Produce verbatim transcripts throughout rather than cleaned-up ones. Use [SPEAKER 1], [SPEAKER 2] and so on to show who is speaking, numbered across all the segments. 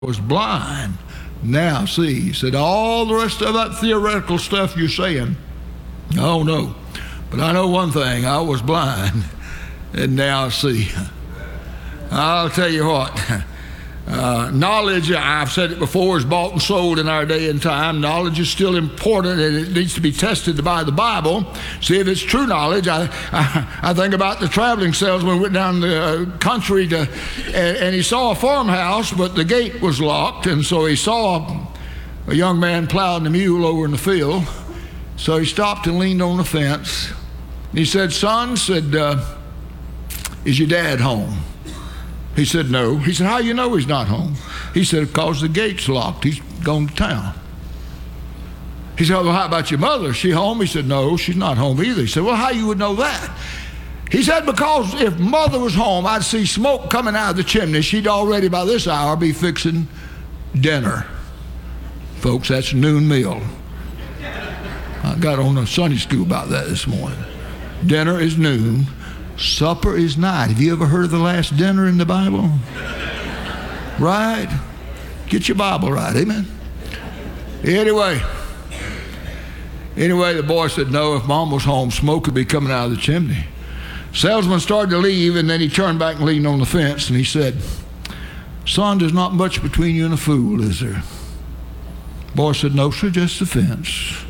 [SPEAKER 1] was blind, now see. He said, all the rest of that theoretical stuff you're saying, oh no. But I know one thing, I was blind, and now I see. I'll tell you what, uh, knowledge, I've said it before, is bought and sold in our day and time. Knowledge is still important, and it needs to be tested by the Bible. See if it's true knowledge. I, I, I think about the traveling salesman who went down the uh, country to, and, and he saw a farmhouse, but the gate was locked, and so he saw a young man plowing the mule over in the field. So he stopped and leaned on the fence. He said, son, said, uh, is your dad home? He said, no. He said, how you know he's not home? He said, because the gate's locked. He's gone to town. He said, well, how about your mother? Is she home? He said, no, she's not home either. He said, well, how you would know that? He said, because if mother was home, I'd see smoke coming out of the chimney. She'd already by this hour be fixing dinner. Folks, that's noon meal. I got on a Sunday school about that this morning. Dinner is noon. Supper is night. Have you ever heard of the last dinner in the Bible? Right? Get your Bible right, amen? Anyway, anyway, the boy said, no, if mom was home, smoke would be coming out of the chimney. Salesman started to leave, and then he turned back and leaned on the fence, and he said, son, there's not much between you and a fool, is there? Boy said, no, sir, just the fence.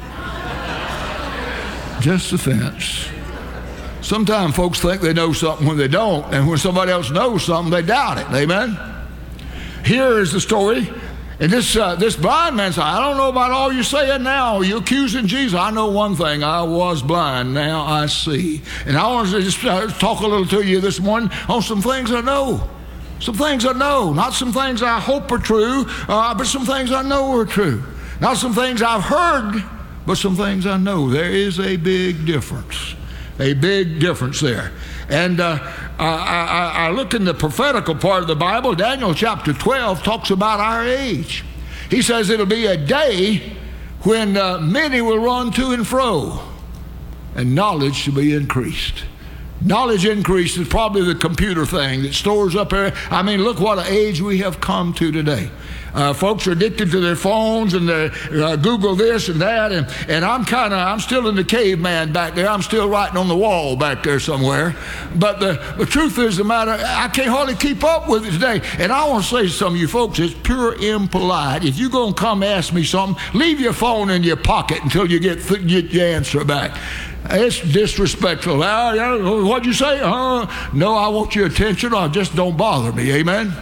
[SPEAKER 1] Just the fence. Sometimes folks think they know something when they don't, and when somebody else knows something, they doubt it. Amen? Here is the story. And this uh, this blind man said, I don't know about all you're saying now. You're accusing Jesus. I know one thing. I was blind. Now I see. And I want to just uh, talk a little to you this morning on some things I know. Some things I know. Not some things I hope are true, uh, but some things I know are true. Not some things I've heard, but some things I know. There is a big difference. A big difference there. And uh, I, I, I look in the prophetical part of the Bible. Daniel chapter twelve talks about our age. He says it'll be a day when uh, many will run to and fro, and knowledge shall be increased. Knowledge increase is probably the computer thing that stores up there. I mean, look what an age we have come to today. Uh, folks are addicted to their phones and they uh, Google this and that, and, and I'm kind of, I'm still in the caveman back there. I'm still writing on the wall back there somewhere. But the, the truth is the matter, I can't hardly keep up with it today. And I want to say to some of you folks, it's pure impolite. If you're going to come ask me something, leave your phone in your pocket until you get, th- get your answer back. It's disrespectful. Uh, yeah, what'd you say? Uh, no, I want your attention, or just don't bother me. Amen?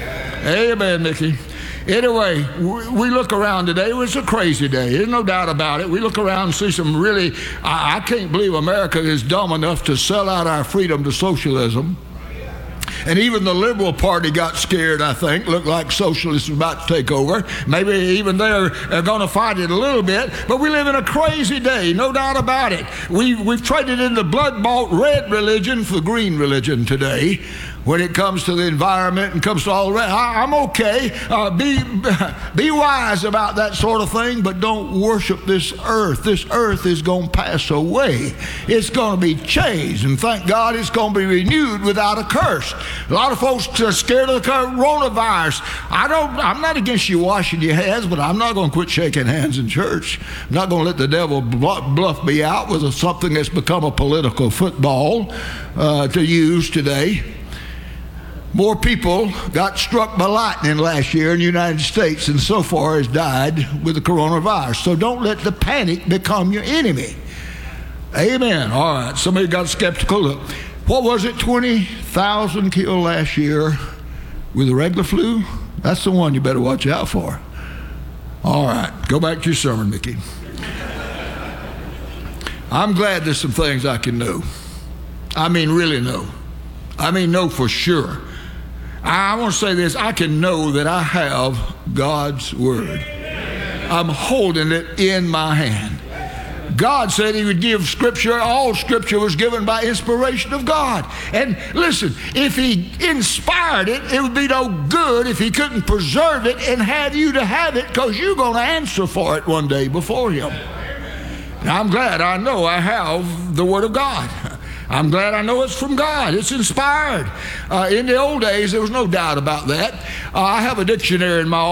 [SPEAKER 1] Amen, Nikki. Anyway, we look around today. It was a crazy day. There's no doubt about it. We look around and see some really, I, I can't believe America is dumb enough to sell out our freedom to socialism. And even the Liberal Party got scared, I think. Looked like socialists were about to take over. Maybe even they're, they're going to fight it a little bit. But we live in a crazy day, no doubt about it. We, we've traded in the blood-bought red religion for green religion today. When it comes to the environment and comes to all the rest, I, I'm okay. Uh, be, be wise about that sort of thing, but don't worship this earth. This earth is going to pass away. It's going to be changed, and thank God it's going to be renewed without a curse. A lot of folks are scared of the coronavirus. I don't, I'm not against you washing your hands, but I'm not going to quit shaking hands in church. I'm not going to let the devil bluff me out with a, something that's become a political football uh, to use today. More people got struck by lightning last year in the United States than so far has died with the coronavirus. So don't let the panic become your enemy. Amen. All right. Somebody got skeptical. Look, what was it? twenty thousand killed last year with the regular flu? That's the one you better watch out for. All right. Go back to your sermon, Mickey. I'm glad there's some things I can know. I mean, really know. I mean, know for sure. I want to say this, I can know that I have God's Word. I'm holding it in my hand. God said He would give Scripture. All Scripture was given by inspiration of God. And listen, if He inspired it, it would be no good if He couldn't preserve it and have you to have it, because you're going to answer for it one day before Him. And I'm glad I know I have the Word of God. I'm glad I know it's from God. It's inspired. Uh, in the old days, there was no doubt about that. Uh, I have a dictionary in my